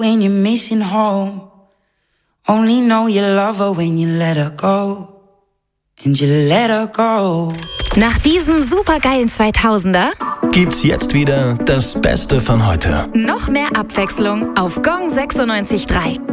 when you're missing home. Only know you love her when you let her go. And you let her go. Nach diesem supergeilen 2000er Gibt's jetzt wieder das Beste von heute. noch mehr Abwechslung auf Gong 96.3.